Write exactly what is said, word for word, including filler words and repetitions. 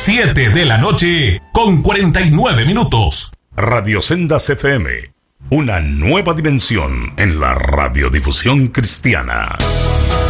siete de la noche con cuarenta y nueve minutos. Radio Sendas F M, una nueva dimensión en la radiodifusión cristiana.